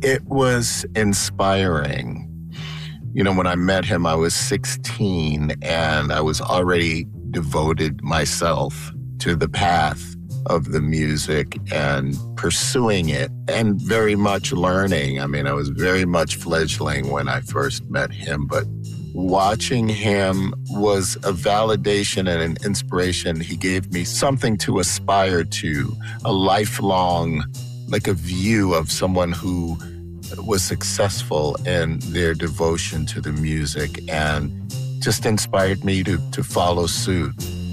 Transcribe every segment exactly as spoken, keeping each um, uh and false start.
It was inspiring. You know, when I met him, I was sixteen, and I was already devoted myself to the path of the music and pursuing it and very much learning. I mean, I was very much fledgling when I first met him, but watching him was a validation and an inspiration. He gave me something to aspire to, a lifelong, like a view of someone who was successful in their devotion to the music, and just inspired me to, to follow suit.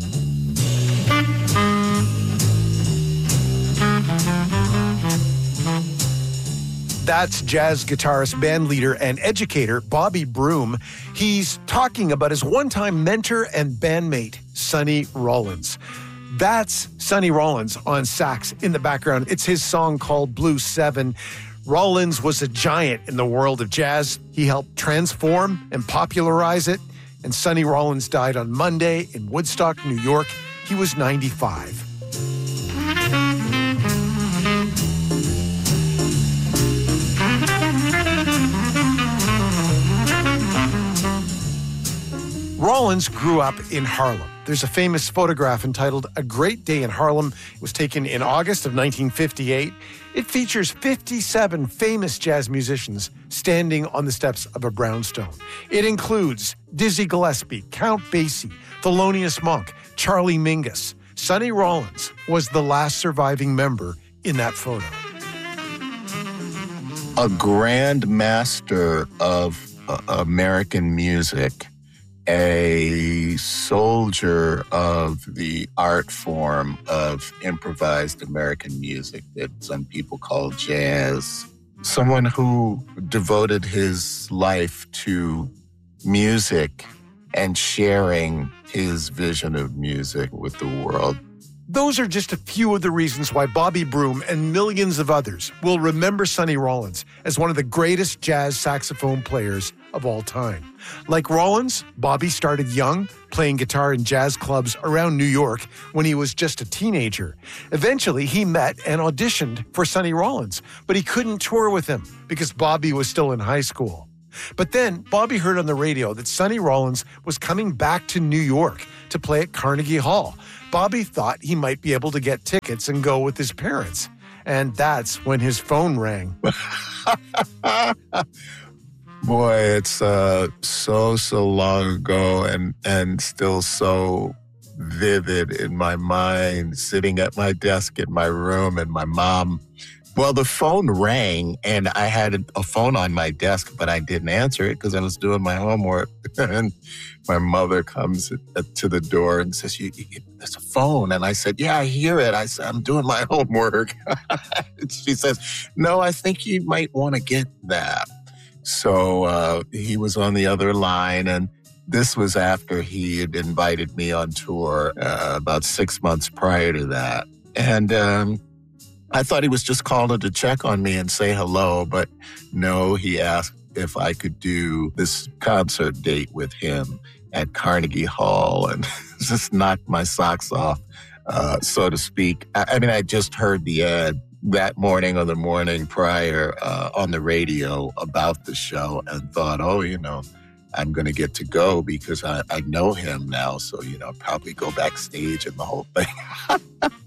That's jazz guitarist, bandleader, and educator Bobby Broom. He's talking about his one-time mentor and bandmate, Sonny Rollins. That's Sonny Rollins on sax in the background. It's his song called Blue Seven. Rollins was a giant in the world of jazz. He helped transform and popularize it. And Sonny Rollins died on Monday in Woodstock, New York. He was ninety-five. Rollins grew up in Harlem. There's a famous photograph entitled A Great Day in Harlem. It was taken in August of nineteen fifty-eight. It features fifty-seven famous jazz musicians standing on the steps of a brownstone. It includes Dizzy Gillespie, Count Basie, Thelonious Monk, Charlie Mingus. Sonny Rollins was the last surviving member in that photo. A grand master of uh, American music, a soldier of the art form of improvised American music that some people call jazz. Someone who devoted his life to music and sharing his vision of music with the world. Those are just a few of the reasons why Bobby Broom and millions of others will remember Sonny Rollins as one of the greatest jazz saxophone players of all time. Like Rollins, Bobby started young, playing guitar in jazz clubs around New York when he was just a teenager. Eventually, he met and auditioned for Sonny Rollins, but he couldn't tour with him because Bobby was still in high school. But then Bobby heard on the radio that Sonny Rollins was coming back to New York to play at Carnegie Hall. Bobby thought he might be able to get tickets and go with his parents. And that's when his phone rang. Boy, it's uh, so, so long ago and, and still so vivid in my mind, sitting at my desk in my room, and my mom, well, the phone rang and I had a phone on my desk, but I didn't answer it because I was doing my homework. And my mother comes to the door and says, you, you, there's a phone. And I said, yeah, I hear it. I said, I'm doing my homework. She says, no, I think you might want to get that. So uh, he was on the other line, and this was after he had invited me on tour uh, about six months prior to that. And um, I thought he was just calling to check on me and say hello, but no, he asked if I could do this concert date with him at Carnegie Hall, and just knocked my socks off, uh, so to speak. I, I mean, I just heard the ad that morning or the morning prior uh, on the radio about the show and thought, oh, you know, I'm going to get to go because I, I know him now. So, you know, probably go backstage and the whole thing.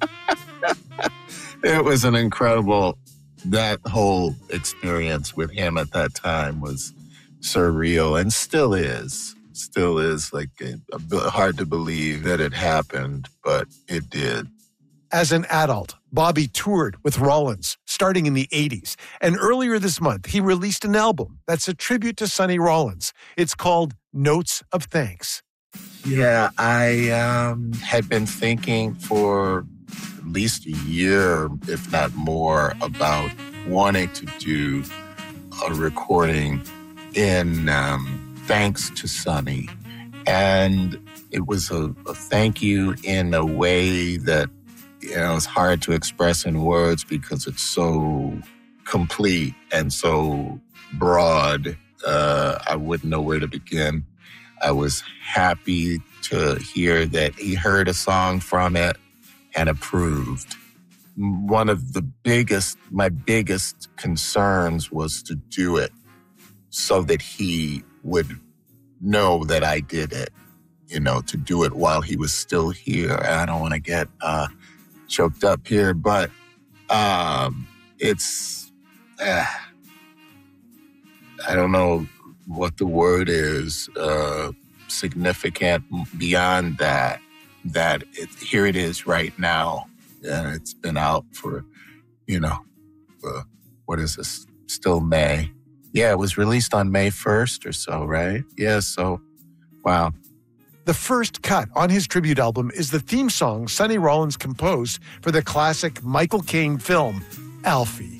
It was an incredible, that whole experience with him at that time was surreal and still is. Still is like a, a bit hard to believe that it happened, but it did. As an adult, Bobby toured with Rollins starting in the eighties. And earlier this month, he released an album that's a tribute to Sonny Rollins. It's called Notes of Thanks. Yeah, I um, had been thinking for at least a year, if not more, about wanting to do a recording in um, thanks to Sonny. And it was a, a thank you in a way that, you know, it's hard to express in words because it's so complete and so broad. Uh, I wouldn't know where to begin. I was happy to hear that he heard a song from it and approved. one of the biggest, my biggest concerns was to do it so that he would know that I did it, you know, to do it while he was still here. And I don't want to get uh, choked up here, but um, it's, uh, I don't know what the word is, uh, significant beyond that, that it, here it is right now. And it's been out for, you know, uh, what is this? Still May. Yeah, it was released on May first or so, right? Yeah, so, wow. The first cut on his tribute album is the theme song Sonny Rollins composed for the classic Michael Caine film, Alfie.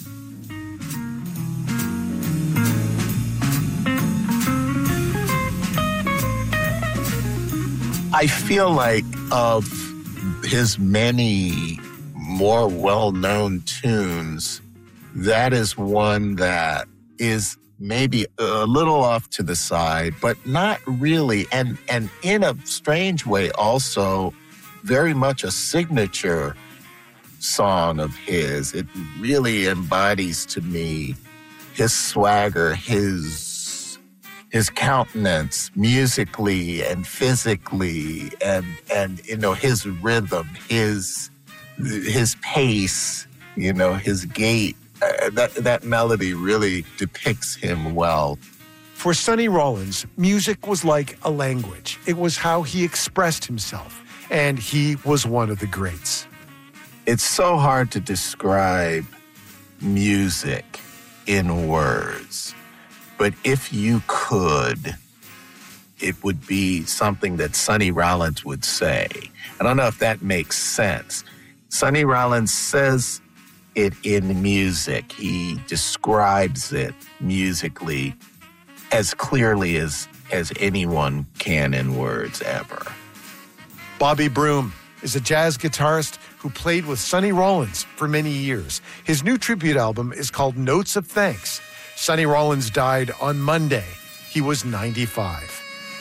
I feel like of his many more well-known tunes, that is one that is maybe a little off to the side, but not really. And, and in a strange way, also very much a signature song of his. It really embodies to me his swagger, his his countenance musically and physically, and and you know, his rhythm, his his pace, you know, his gait. Uh, that that melody really depicts him well. For Sonny Rollins, music was like a language. It was how he expressed himself, and he was one of the greats. It's so hard to describe music in words, but if you could, it would be something that Sonny Rollins would say. I don't know if that makes sense. Sonny Rollins says it in music. He describes it musically as clearly as, as anyone can in words ever. Bobby Broom is a jazz guitarist who played with Sonny Rollins for many years. His new tribute album is called Notes of Thanks. Sonny Rollins died on Monday. He was ninety-five.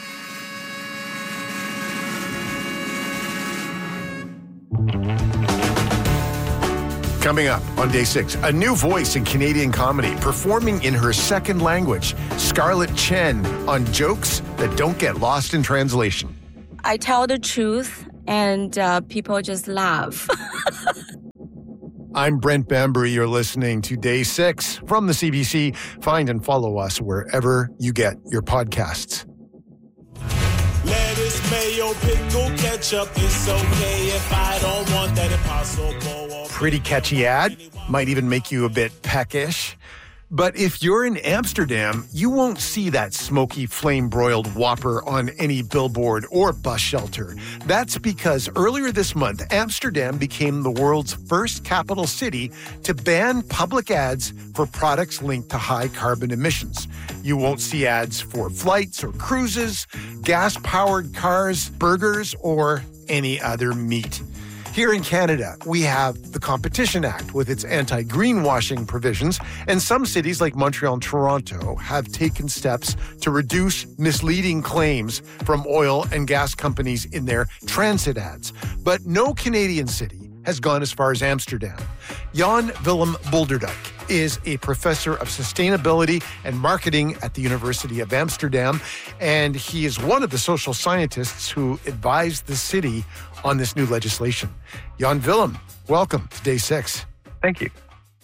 Coming up on Day six, a new voice in Canadian comedy performing in her second language, Scarlett Chen, on jokes that don't get lost in translation. I tell the truth and uh, people just laugh. I'm Brent Bambury. You're listening to Day six from the C B C. Find and follow us wherever you get your podcasts. Lettuce, mayo, pickle, ketchup, it's okay if I don't want that impossible. Pretty catchy ad. Might even make you a bit peckish. But if you're in Amsterdam, you won't see that smoky flame-broiled Whopper on any billboard or bus shelter. That's because earlier this month, Amsterdam became the world's first capital city to ban public ads for products linked to high carbon emissions. You won't see ads for flights or cruises, gas-powered cars, burgers, or any other meat. Here in Canada, we have the Competition Act with its anti-greenwashing provisions, and some cities like Montreal and Toronto have taken steps to reduce misleading claims from oil and gas companies in their transit ads. But no Canadian city has gone as far as Amsterdam. Jan Willem Bolderdijk is a professor of sustainability and marketing at the University of Amsterdam, and he is one of the social scientists who advised the city on this new legislation. Jan Willem, welcome to Day six. Thank you.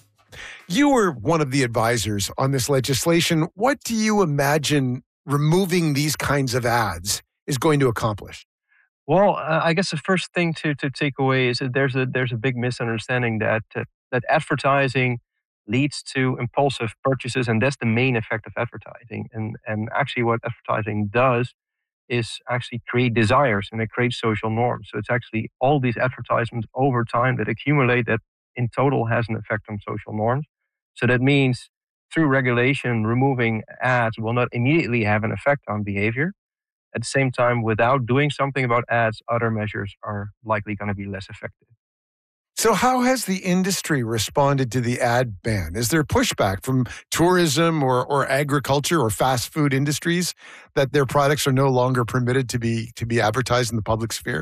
You were one of the advisors on this legislation. What do you imagine removing these kinds of ads is going to accomplish? Well, uh, I guess the first thing to, to take away is that there's a there's a big misunderstanding that uh, that advertising leads to impulsive purchases, and that's the main effect of advertising. And and actually, what advertising does is actually create desires, and it creates social norms. So it's actually all these advertisements over time that accumulate that in total has an effect on social norms. So that means through regulation, removing ads will not immediately have an effect on behavior. At the same time, without doing something about ads, other measures are likely going to be less effective. So how has the industry responded to the ad ban? Is there pushback from tourism or, or agriculture or fast food industries that their products are no longer permitted to be to be advertised in the public sphere?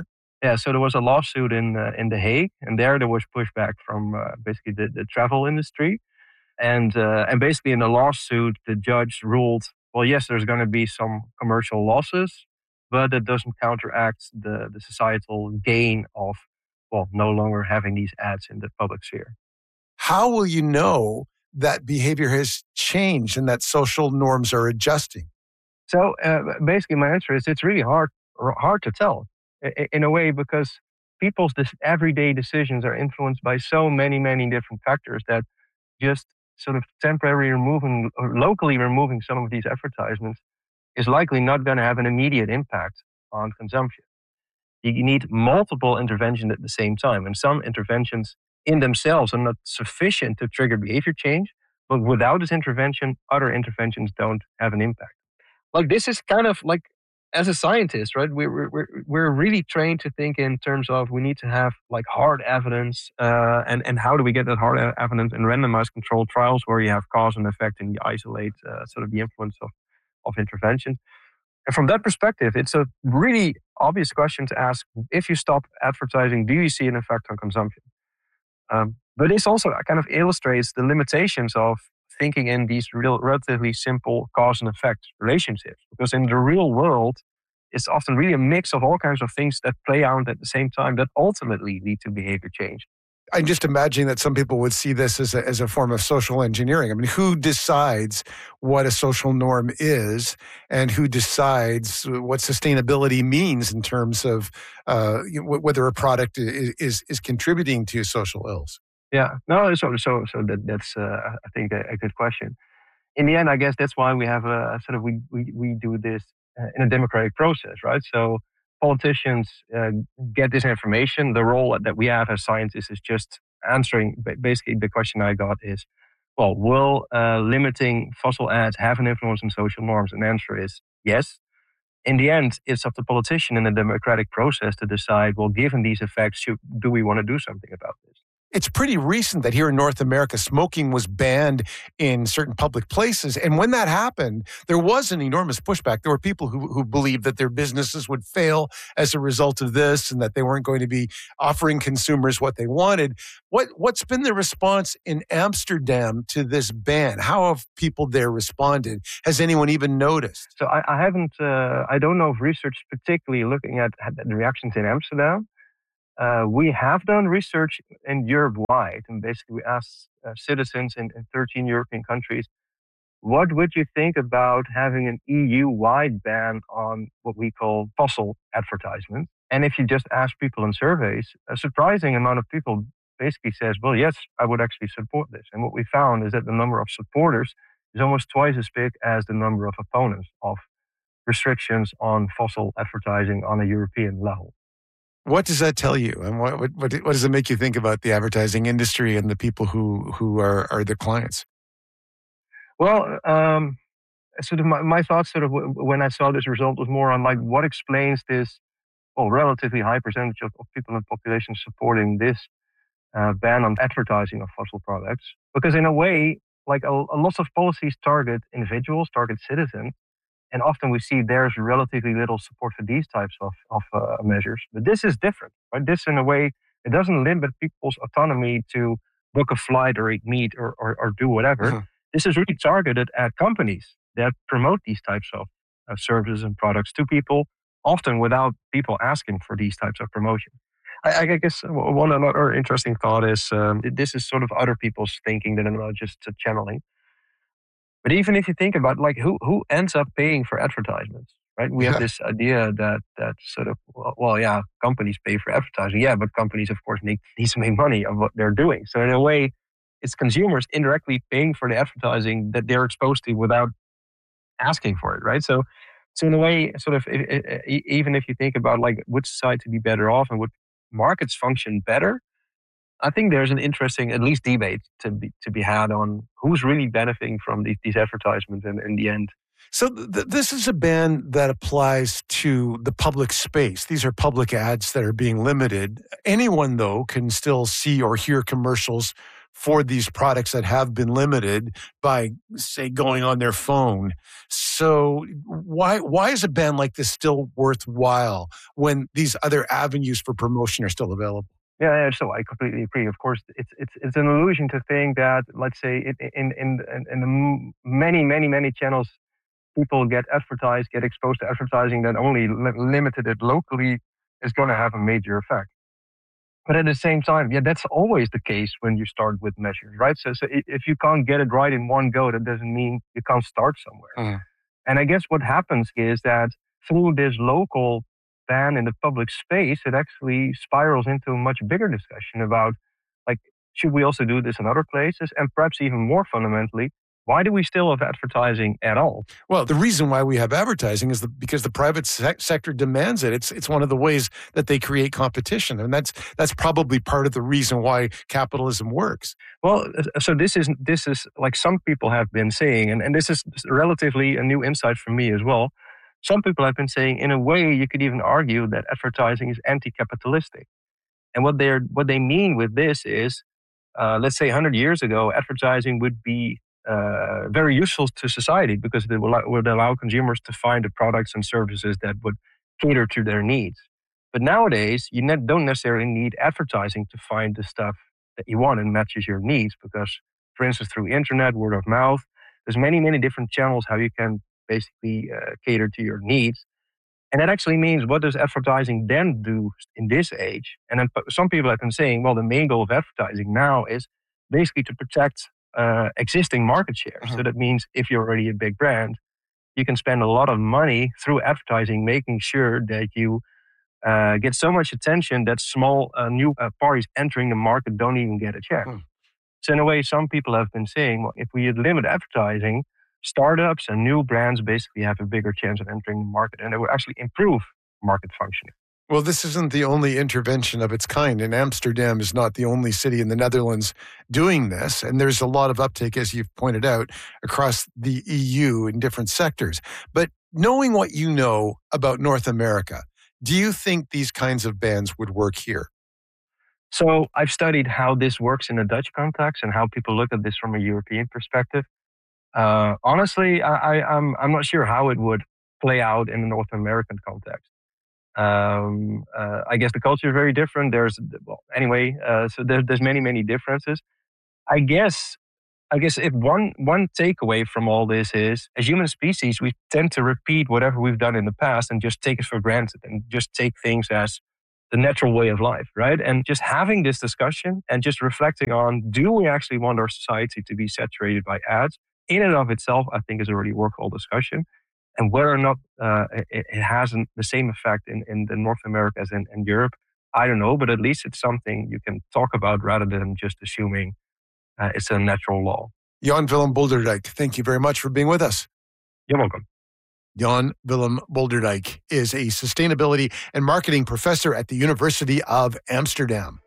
Yeah, so there was a lawsuit in uh, in The Hague, and there there was pushback from uh, basically the, the travel industry. And uh, and basically in the lawsuit, the judge ruled, well, yes, there's going to be some commercial losses, but that doesn't counteract the, the societal gain of, well, no longer having these ads in the public sphere. How will you know that behavior has changed and that social norms are adjusting? So uh, basically my answer is it's really hard hard to tell in a way, because people's this everyday decisions are influenced by so many, many different factors that just sort of temporarily removing or locally removing some of these advertisements is likely not going to have an immediate impact on consumption. You need multiple interventions at the same time, and some interventions in themselves are not sufficient to trigger behavior change, but without this intervention, other interventions don't have an impact. Like this is kind of like, as a scientist, right, we're, we're, we're really trained to think in terms of we need to have like hard evidence, uh, and, and how do we get that hard evidence in randomized controlled trials where you have cause and effect and you isolate uh, sort of the influence of, of intervention. And from that perspective, it's a really obvious question to ask, if you stop advertising, do you see an effect on consumption? Um, but this also kind of illustrates the limitations of thinking in these real, relatively simple cause and effect relationships. Because in the real world, it's often really a mix of all kinds of things that play out at the same time that ultimately lead to behavior change. I'm just imagining that some people would see this as a, as a form of social engineering. I mean, who decides what a social norm is and who decides what sustainability means in terms of uh, whether a product is, is, is contributing to social ills? Yeah, no, so so so that that's uh, I think a, a good question. In the end, I guess that's why we have a sort of we we, we do this uh, in a democratic process, right? So politicians uh, get this information. The role that we have as scientists is just answering. Basically, the question I got is, well, will uh, limiting fossil ads have an influence on social norms? And the answer is yes. In the end, it's up to the politician in the democratic process to decide, well, given these effects, should, do we want to do something about this? It's pretty recent that here in North America, smoking was banned in certain public places. And when that happened, there was an enormous pushback. There were people who, who believed that their businesses would fail as a result of this and that they weren't going to be offering consumers what they wanted. What, what's been the response in Amsterdam to this ban? How have people there responded? Has anyone even noticed? So I, I haven't, uh, I don't know of research particularly looking at, at the reactions in Amsterdam. Uh, we have done research in Europe-wide, and basically we asked uh, citizens in, in thirteen European countries, what would you think about having an E U-wide ban on what we call fossil advertisement? And if you just ask people in surveys, a surprising amount of people basically says, well, yes, I would actually support this. And what we found is that the number of supporters is almost twice as big as the number of opponents of restrictions on fossil advertising on a European level. What does that tell you? And what, what, what does it make you think about the advertising industry and the people who, who are, are the clients? Well, um, sort of my, my thoughts sort of w- when I saw this result was more on like what explains this, well, relatively high percentage of, of people in the population supporting this uh, ban on advertising of fossil products. Because in a way, like a, a lot of policies target individuals, target citizens. And often we see there's relatively little support for these types of, of uh, measures. But this is different, right? This, in a way, it doesn't limit people's autonomy to book a flight or eat meat or, or, or do whatever. Mm-hmm. This is really targeted at companies that promote these types of uh, services and products to people, often without people asking for these types of promotion. I, I guess one other interesting thought is um, this is sort of other people's thinking that I'm not just uh, channeling. But even if you think about like who who ends up paying for advertisements, right? We have this idea that that sort of well, well, yeah, companies pay for advertising, yeah, but companies of course need, need to make money of what they're doing. So in a way, it's consumers indirectly paying for the advertising that they're exposed to without asking for it, right? So, so in a way, sort of it, it, even if you think about like would society be better off and would markets function better, I think there's an interesting, at least, debate to be to be had on who's really benefiting from these, these advertisements in, in the end. So th- this is a ban that applies to the public space. These are public ads that are being limited. Anyone, though, can still see or hear commercials for these products that have been limited by, say, going on their phone. So why why is a ban like this still worthwhile when these other avenues for promotion are still available? Yeah, yeah, so I completely agree. Of course, it's it's it's an illusion to think that, let's say, in in in, in the many many many channels, people get advertised, get exposed to advertising that only li- limited it locally is going to have a major effect. But at the same time, yeah, that's always the case when you start with measures, right? So, so if you can't get it right in one go, that doesn't mean you can't start somewhere. Mm. And I guess what happens is that through this local ban in the public space, it actually spirals into a much bigger discussion about, like, should we also do this in other places? And perhaps even more fundamentally, why do we still have advertising at all? Well, the reason why we have advertising is the, because the private se- sector demands it. It's it's one of the ways that they create competition, and that's that's probably part of the reason why capitalism works. Well, so this is this is like some people have been saying, and, and this is relatively a new insight for me as well. Some people have been saying, in a way, you could even argue that advertising is anti-capitalistic, and what they're what they mean with this is, uh, let's say, one hundred years ago, advertising would be Uh, very useful to society because it will, would allow consumers to find the products and services that would cater to their needs. But nowadays, you ne- don't necessarily need advertising to find the stuff that you want and matches your needs because, for instance, through internet, word of mouth, there's many, many different channels how you can basically uh, cater to your needs. And that actually means, what does advertising then do in this age? And then some people have been saying, well, the main goal of advertising now is basically to protect Uh, existing market share. Uh-huh. So that means if you're already a big brand, you can spend a lot of money through advertising, making sure that you uh, get so much attention that small uh, new uh, parties entering the market don't even get a chance. Uh-huh. So in a way, some people have been saying, well, if we limit advertising, startups and new brands basically have a bigger chance of entering the market, and it will actually improve market functioning. Well, this isn't the only intervention of its kind, and Amsterdam is not the only city in the Netherlands doing this. And there's a lot of uptake, as you've pointed out, across the E U in different sectors. But knowing what you know about North America, do you think these kinds of bans would work here? So I've studied how this works in a Dutch context and how people look at this from a European perspective. Uh, honestly, I, I, I'm, I'm not sure how it would play out in the North American context. Um, uh, I guess the culture is very different. There's, well, anyway, uh, so there, there's many, many differences. I guess, I guess if one, one takeaway from all this is, as human species, we tend to repeat whatever we've done in the past and just take it for granted and just take things as the natural way of life, right? And just having this discussion and just reflecting on, do we actually want our society to be saturated by ads? In and of itself, I think is already a worthwhile discussion. And whether or not uh, it, it has the same effect in, in the North America as in, in Europe, I don't know. But at least it's something you can talk about rather than just assuming uh, it's a natural law. Jan Willem Bolderdijk, thank you very much for being with us. You're welcome. Jan Willem Bolderdijk is a sustainability and marketing professor at the University of Amsterdam.